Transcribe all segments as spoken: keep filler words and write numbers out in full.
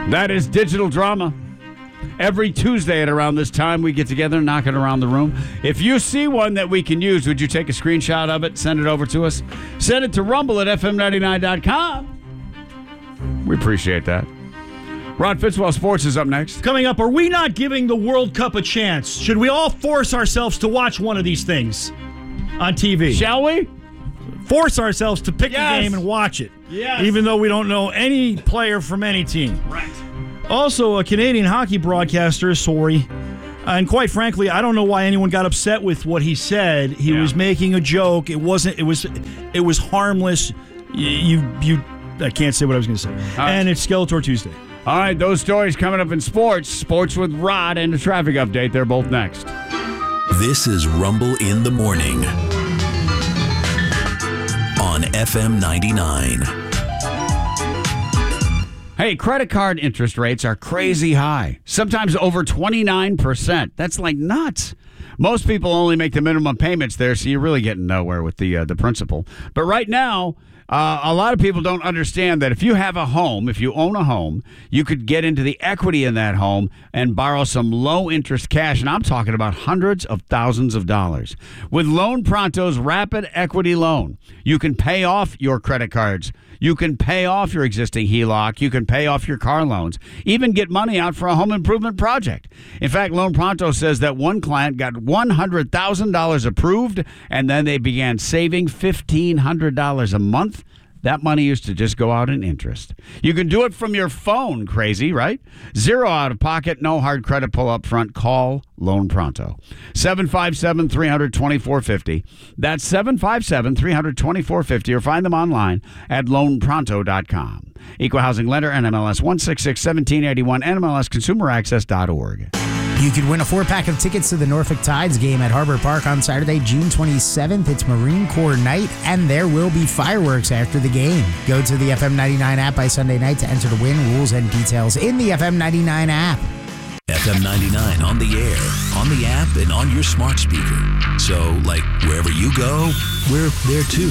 That is Digital Drama. Every Tuesday at around this time, we get together and knock it around the room. If you see one that we can use, would you take a screenshot of it, send it over to us? Send it to rumble at f m ninety-nine dot com. We appreciate that. Ron Fitzwell Sports is up next. Coming up, are we not giving the World Cup a chance? Should we all force ourselves to watch one of these things on T V? Shall we? Force ourselves to pick Yes. the game and watch it. Yes. Even though we don't know any player from any team. Right. Also, a Canadian hockey broadcaster is sorry. And quite frankly, I don't know why anyone got upset with what he said. He Yeah. was making a joke. It wasn't. It was. It was harmless. You. You. you I can't say what I was going to say. right. And it's Skeletor Tuesday. All right, those stories coming up in sports. Sports with Rod and a traffic update. They're both next. This is Rumble in the Morning on F M ninety-nine. Hey, credit card interest rates are crazy high, sometimes over twenty-nine percent. That's like nuts. Most people only make the minimum payments there, so you're really getting nowhere with the uh, the principal. But right now, uh, a lot of people don't understand that if you have a home, if you own a home, you could get into the equity in that home and borrow some low-interest cash, and I'm talking about hundreds of thousands of dollars. With Loan Pronto's Rapid Equity Loan, you can pay off your credit cards. You can pay off your existing H E L O C. You can pay off your car loans. Even get money out for a home improvement project. In fact, Loan Pronto says that one client got one hundred thousand dollars approved, and then they began saving fifteen hundred dollars a month. That money used to just go out in interest. You can do it from your phone. Crazy, right? Zero out of pocket, no hard credit pull up front. Call Loan Pronto. seven five seven, three hundred, twenty-four fifty. That's seven five seven, three hundred, twenty-four fifty, or find them online at loan pronto dot com. Equal Housing Lender, N M L S one six six, one seven eight one, N M L S consumer access dot org. You could win a four-pack of tickets to the Norfolk Tides game at Harbor Park on Saturday, June twenty-seventh. It's Marine Corps night, and there will be fireworks after the game. Go to the F M ninety-nine app by Sunday night to enter to win. Rules and details in the F M ninety-nine app. F M ninety-nine on the air, on the app, and on your smart speaker. So, like, wherever you go, we're there too.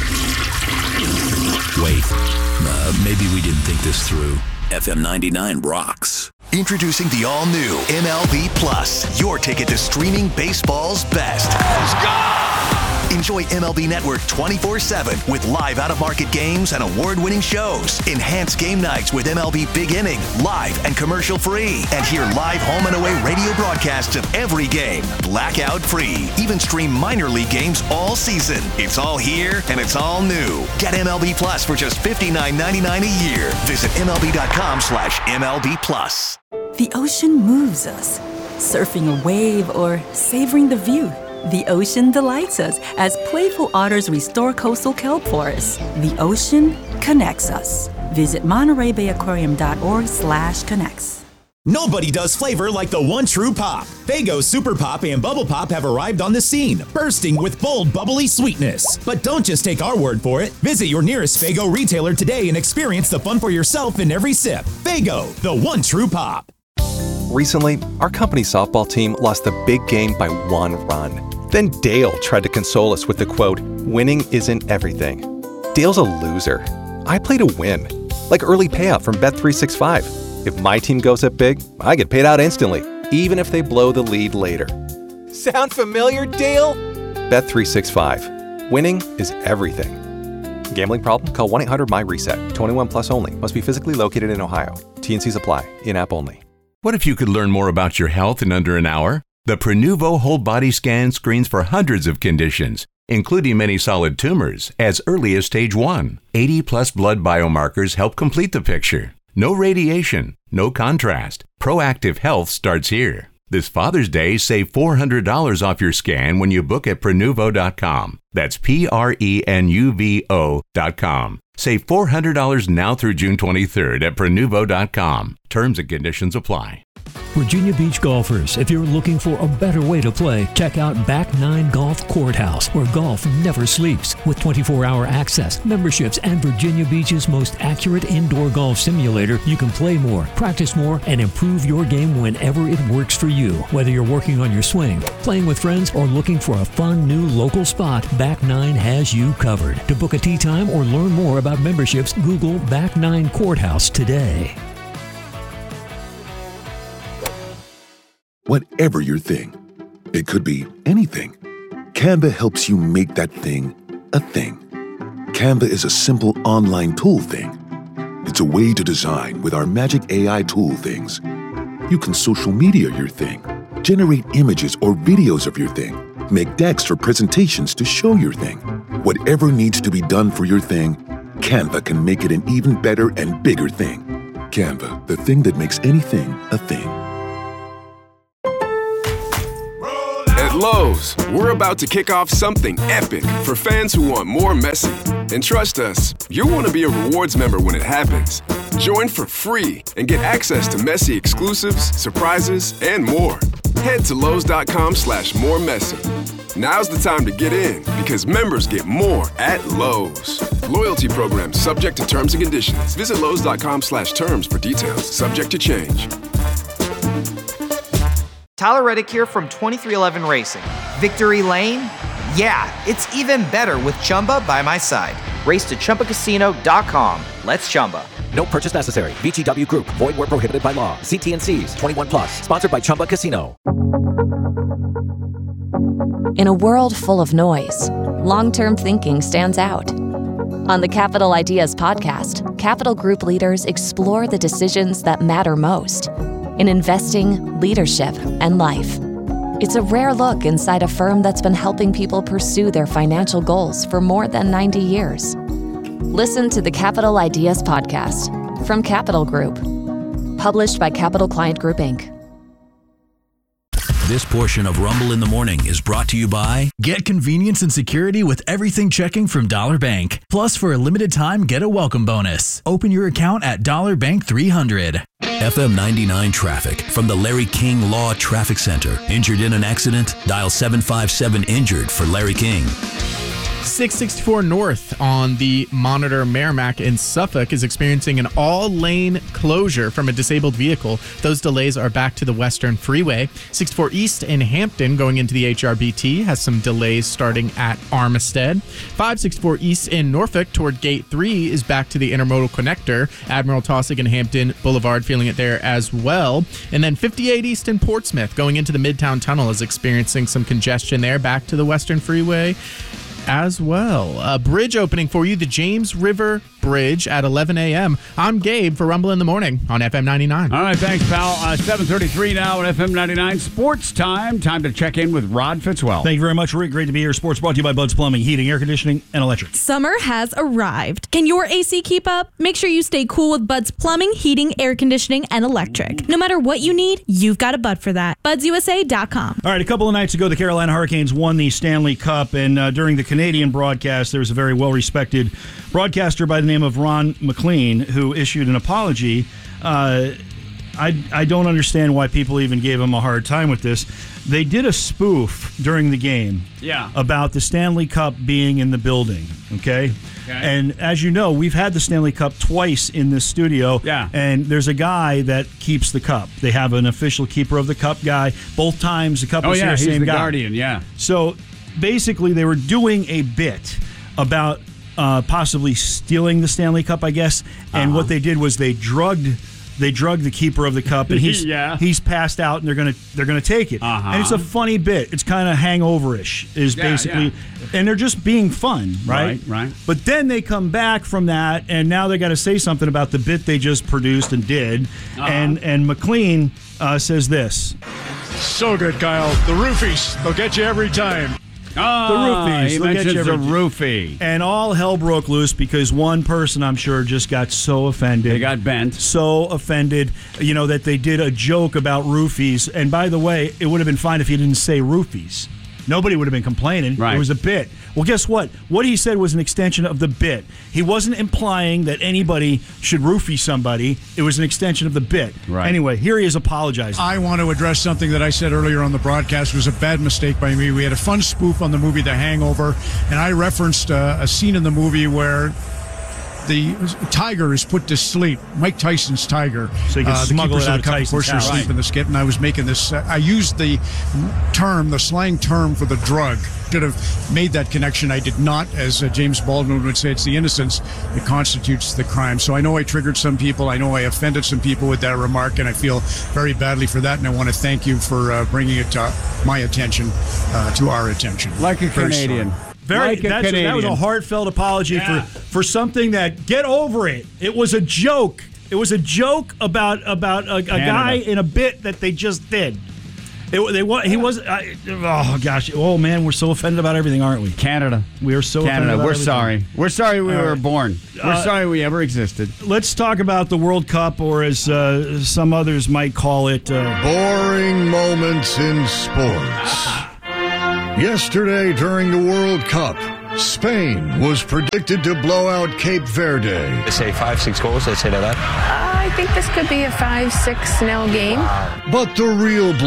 Wait, uh, maybe we didn't think this through. F M ninety-nine rocks. Introducing the all-new M L B Plus, your ticket to streaming baseball's best. Let's go! Enjoy M L B Network twenty-four seven with live out-of-market games and award-winning shows. Enhance game nights with M L B Big Inning, live and commercial-free. And hear live home and away radio broadcasts of every game, blackout-free. Even stream minor league games all season. It's all here, and it's all new. Get M L B Plus for just fifty-nine ninety-nine a year. Visit M L B dot com slash M L B Plus. The ocean moves us, surfing a wave or savoring the view. The ocean delights us as playful otters restore coastal kelp forests. The ocean connects us. Visit Monterey Bay Aquarium dot org slash connects. Nobody does flavor like the one true pop. Faygo Super Pop and Bubble Pop have arrived on the scene, bursting with bold, bubbly sweetness. But don't just take our word for it. Visit your nearest Faygo retailer today and experience the fun for yourself in every sip. Faygo, the one true pop. Recently, our company softball team lost the big game by one run. Then Dale tried to console us with the quote, "Winning isn't everything." Dale's a loser. I play to win, like early payout from Bet three sixty-five. If my team goes up big, I get paid out instantly, even if they blow the lead later. Sound familiar, Dale? Bet three sixty-five. Winning is everything. Gambling problem? Call one eight hundred M Y RESET. twenty-one plus only. Must be physically located in Ohio. T and Cs apply. In-app only. What if you could learn more about your health in under an hour? The Prenuvo Whole Body Scan screens for hundreds of conditions, including many solid tumors, as early as stage one. eighty plus blood biomarkers help complete the picture. No radiation, no contrast. Proactive health starts here. This Father's Day, save four hundred dollars off your scan when you book at Prenuvo dot com. That's P R E N U V O dot com. Save four hundred dollars now through June twenty-third at Prenuvo dot com. Terms and conditions apply. Virginia Beach golfers, if you're looking for a better way to play, check out Back Nine Golf Courthouse, where golf never sleeps. With twenty-four hour access, memberships, and Virginia Beach's most accurate indoor golf simulator, you can play more, practice more, and improve your game whenever it works for you. Whether you're working on your swing, playing with friends, or looking for a fun new local spot, Back Nine has you covered. To book a tee time or learn more about memberships, Google Back Nine Courthouse today. Whatever your thing. It could be anything. Canva helps you make that thing a thing. Canva is a simple online tool thing. It's a way to design with our magic A I tool things. You can social media your thing, generate images or videos of your thing, make decks or presentations to show your thing. Whatever needs to be done for your thing, Canva can make it an even better and bigger thing. Canva, the thing that makes anything a thing. At Lowe's, we're about to kick off something epic for fans who want more Messi. And trust us, you'll want to be a rewards member when it happens. Join for free and get access to Messi exclusives, surprises, and more. Head to Lowe's.com slash more Messi. Now's the time to get in because members get more at Lowe's. Loyalty program subject to terms and conditions. Visit Lowe's.com slash terms for details. Subject to change. Tyler Reddick here from twenty-three eleven Racing. Victory Lane? Yeah, it's even better with Chumba by my side. Race to Chumba Casino dot com. Let's Chumba. No purchase necessary. V G W Group. Void where prohibited by law. See T and C's. twenty-one plus. Sponsored by Chumba Casino. In a world full of noise, long-term thinking stands out. On the Capital Ideas podcast, Capital Group leaders explore the decisions that matter most in investing, leadership, and life. It's a rare look inside a firm that's been helping people pursue their financial goals for more than ninety years. Listen to the Capital Ideas podcast from Capital Group, published by Capital Client Group, Incorporated. This portion of Rumble in the Morning is brought to you by Get convenience and security with everything checking from Dollar Bank. Plus, for a limited time, get a welcome bonus. Open your account at Dollar Bank three hundred. F M ninety-nine traffic from the Larry King Law Traffic Center. Injured in an accident? Dial seven five seven injured for Larry King. six sixty-four North on the Monitor Merrimack in Suffolk is experiencing an all-lane closure from a disabled vehicle. Those delays are back to the Western Freeway. sixty-four East in Hampton going into the H R B T has some delays starting at Armistead. five sixty-four East in Norfolk toward Gate three is back to the Intermodal Connector. Admiral Taussig and Hampton Boulevard feeling it there as well. And then fifty-eight East in Portsmouth going into the Midtown Tunnel is experiencing some congestion there back to the Western Freeway as well. A bridge opening for you, the James River Bridge at eleven a.m. I'm Gabe for Rumble in the Morning on F M ninety-nine. All right, thanks, pal. Uh, seven thirty-three now at F M ninety-nine. Sports time. Time to check in with Rod Fitzwell. Thank you very much, Rick. Great to be here. Sports brought to you by Bud's Plumbing, Heating, Air Conditioning, and Electric. Summer has arrived. Can your A C keep up? Make sure you stay cool with Bud's Plumbing, Heating, Air Conditioning, and Electric. No matter what you need, you've got a Bud for that. Buds U S A dot com. All right, a couple of nights ago, the Carolina Hurricanes won the Stanley Cup, and uh, during the Canadian broadcast, there was a very well-respected broadcaster by the name of Ron McLean who issued an apology. Uh, I, I don't understand why people even gave him a hard time with this. They did a spoof during the game yeah. about the Stanley Cup being in the building, okay? okay? And as you know, we've had the Stanley Cup twice in this studio, yeah. and there's a guy that keeps the cup. They have an official keeper of the cup guy. Both times the cup oh, was yeah, here, he's same the guy. Guardian, yeah. So basically they were doing a bit about uh, possibly stealing the Stanley Cup, I guess, and uh-huh. what they did was they drugged they drugged the keeper of the cup, and he's yeah. he's passed out, and they're gonna they're gonna take it, uh-huh. and it's a funny bit. It's kind of hangover-ish, is yeah, basically, yeah. and they're just being fun, right? Right, right. But then they come back from that, and now they got to say something about the bit they just produced and did, uh-huh. and and McLean uh, says this. So good, Kyle. The roofies, they'll get you every time. Oh, the roofies. He They'll mentions get you every- the roofie. And all hell broke loose because one person, I'm sure, just got so offended. They got bent. So offended, you know, that they did a joke about roofies. And by the way, it would have been fine if he didn't say roofies. Nobody would have been complaining. Right. It was a bit. Well, guess what? What he said was an extension of the bit. He wasn't implying that anybody should roofie somebody. It was an extension of the bit. Right. Anyway, here he is apologizing. I want to address something that I said earlier on the broadcast. It was a bad mistake by me. We had a fun spoof on the movie The Hangover, and I referenced uh, a scene in the movie where the tiger is put to sleep. Mike Tyson's tiger. So you can uh, smuggle the it out of Cup, of Tyson's course, are house. asleep Right. in the skit, and I was making this. Uh, I used the term, the slang term for the drug. Should have made that connection. I did not. As uh, James Baldwin would say, it's the innocence that constitutes the crime. So I know I triggered some people. I know I offended some people with that remark, and I feel very badly for that. And I want to thank you for uh, bringing it to my attention, uh, to our attention. Like a Very Canadian. sorry. Very. Like a That's, that was a Canadian. heartfelt apology Yeah. for for something that. Get over it. It was a joke. It was a joke about about a, a guy in a bit that they just did. It, they wa- He was. I, oh gosh. Oh man, we're so offended about everything, aren't we? Canada. We are so offended Canada. about We're everything. sorry. We're sorry we All were right. born. We're Uh, sorry we ever existed. Let's talk about the World Cup, or as uh, some others might call it, uh, boring moments in sports. Yesterday during the World Cup, Spain was predicted to blow out Cape Verde. They say five, six goals, let's say that. I think this could be a five six nil game. But the real